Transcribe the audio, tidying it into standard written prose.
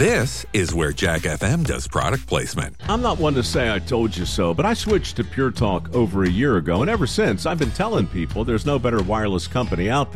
This is where Jack FM does product placement. I'm not one to say I told you so, but I switched to Pure Talk over a year ago, and ever since, I've been telling people there's no better wireless company out there.